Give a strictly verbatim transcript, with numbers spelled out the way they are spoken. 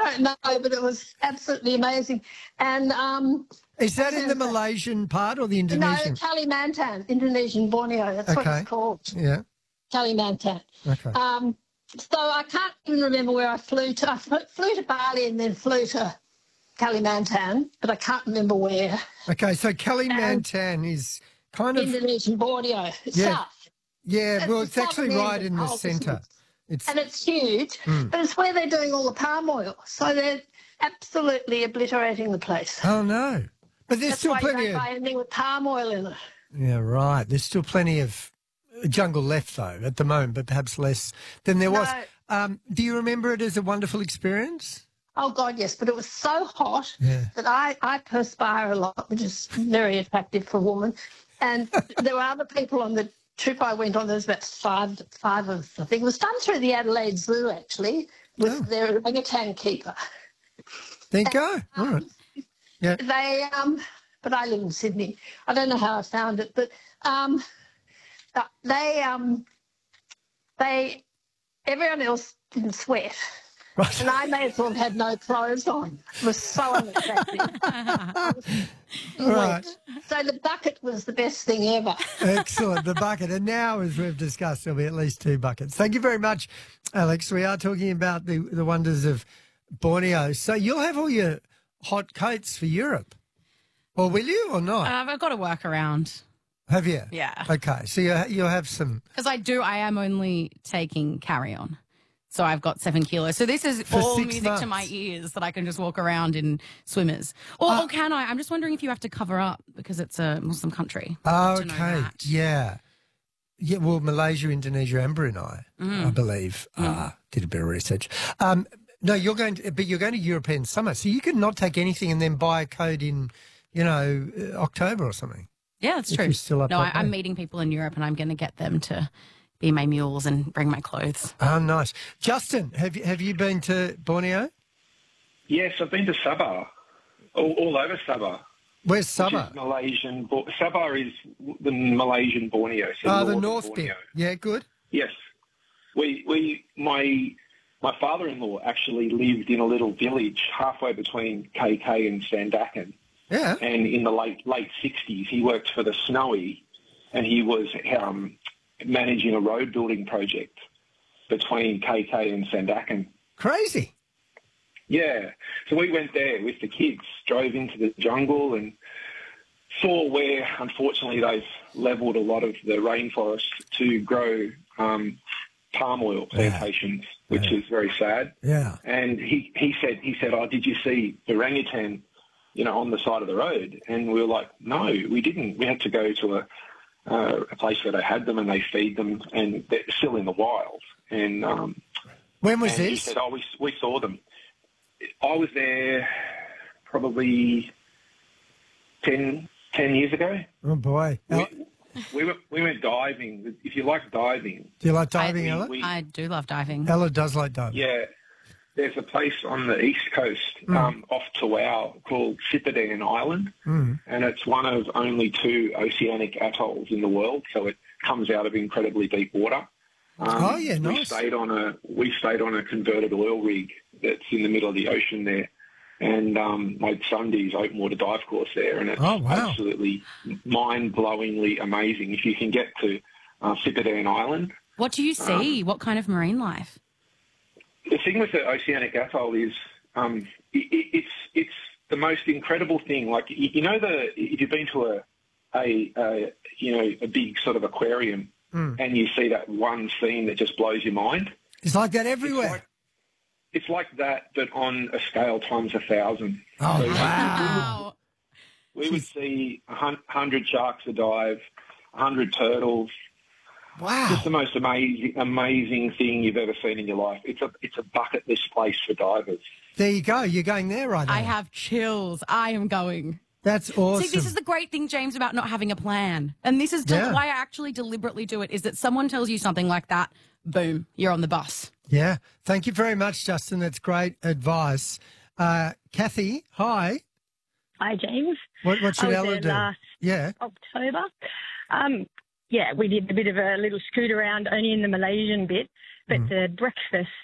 don't know, but it was absolutely amazing. And um, is that in the Malaysian part or the Indonesian? No, Kalimantan, Indonesian Borneo. That's okay. what it's called. Yeah. Kalimantan. Okay. Um, so I can't even remember where I flew to. I flew to Bali and then flew to Kalimantan, but I can't remember where. Okay, so Kalimantan and is kind of Indonesian Borneo. It's yeah, south. yeah. It's Well, it's actually right in the centre. It's and it's huge, mm. but it's where they're doing all the palm oil. So they're absolutely obliterating the place. Oh no! But there's That's still why plenty you don't of buy anything with palm oil in it. Yeah, right. There's still plenty of jungle left though at the moment, but perhaps less than there no. was. Um, do you remember it as a wonderful experience? Oh, God, yes, but it was so hot yeah. that I, I perspire a lot, which is very attractive for a woman. And there were other people on the trip I went on. There was about five, five of us, I think. It was done through the Adelaide Zoo, actually, with oh. their orangutan keeper. There you and, go. All um, right. Yeah. They, um, but I live in Sydney. I don't know how I found it, but um, they, um, they, everyone else didn't sweat. Right. And I may as well have had no clothes on. It was so unattractive. Right. So the bucket was the best thing ever. Excellent, the bucket. And now, as we've discussed, there'll be at least two buckets. Thank you very much, Alex. We are talking about the, the wonders of Borneo. So you'll have all your hot coats for Europe. Or will you or not? Um, I've got to work around. Have you? Yeah. Okay, so you, you'll have some... Because I do, I am only taking carry-on. So I've got seven kilos. So this is For all six music months. to my ears that I can just walk around in swimmers. Or, uh, or can I? I'm just wondering if you have to cover up because it's a Muslim country. Oh, okay. Yeah. Yeah, well, Malaysia, Indonesia and Brunei, mm. I believe, mm. uh, did a bit of research. Um, no, you're going to, but you're going to European summer, so you can not take anything and then buy a coat in, you know, October or something. Yeah, that's true. You're still up no, I, I'm way. meeting people in Europe and I'm going to get them to be my mules and bring my clothes. Oh, nice. Justin, have you have you been to Borneo? Yes, I've been to Sabah, all, all over Sabah. Where's Sabah? Malaysian. Sabah is the Malaysian Borneo. So oh, the north bit. Yeah, good. Yes, we we my my father-in-law actually lived in a little village halfway between K K and Sandakan. Yeah. And in the late late sixties, he worked for the Snowy, and he was um, managing a road building project between K K and Sandakan. Crazy. Yeah. So we went there with the kids, drove into the jungle and saw where, unfortunately, they've levelled a lot of the rainforest to grow um, palm oil plantations, yeah. which yeah. is very sad. Yeah. And he, he said, he said, oh, did you see orangutan, you know, on the side of the road? And we were like, no, we didn't. We had to go to a Uh, a place where they had them and they feed them, and they're still in the wild. And um, when was and this? He said, "Oh, we we saw them." I was there probably ten, ten years ago. Oh boy! We, we were we went diving. If you like diving, do you like diving, I, Ella? We, I do love diving. Ella does like diving. Yeah. There's a place on the east coast mm. um, off Tawau called Sipadan Island, mm. and it's one of only two oceanic atolls in the world, so it comes out of incredibly deep water. Um, oh yeah, nice. We stayed on a we stayed on a converted oil rig that's in the middle of the ocean there, and um, my Sunday's open water dive course there, and it's oh, wow. absolutely mind-blowingly amazing. If you can get to uh, Sipadan Island, what do you see? Um, what kind of marine life? The thing with the oceanic atoll is um, it, it's it's the most incredible thing. Like you, you know, the if you've been to a, a, a you know a big sort of aquarium mm. and you see that one scene that just blows your mind. It's like that everywhere. It's like, it's like that, but on a scale times a thousand. Oh so wow! We would see a hundred sharks a dive, a hundred turtles. Wow! Just the most amazing, amazing thing you've ever seen in your life. It's a, it's a bucket list place for divers. There you go. You're going there right now. I have chills. I am going. That's awesome. See, this is the great thing, James, about not having a plan. And this is yeah. why I actually deliberately do it, is that someone tells you something like that, boom, you're on the bus. Yeah. Thank you very much, Justin. That's great advice. Uh, Kathy, hi. Hi, James. What, what should I was Ella there do? last yeah. October. Um, yeah, we did a bit of a little scoot around only in the Malaysian bit, but mm. the breakfast